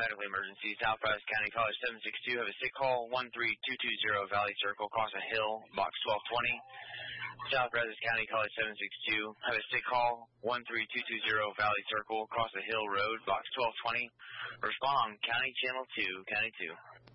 medical emergency. South Brazos County College 762. Have a sick call 13220 Valley Circle, across a hill, box 1220. South Brazos County College 762. Have a sick call 13220 Valley Circle, across a hill road, box 1220. Respond, County Channel 2, County 2.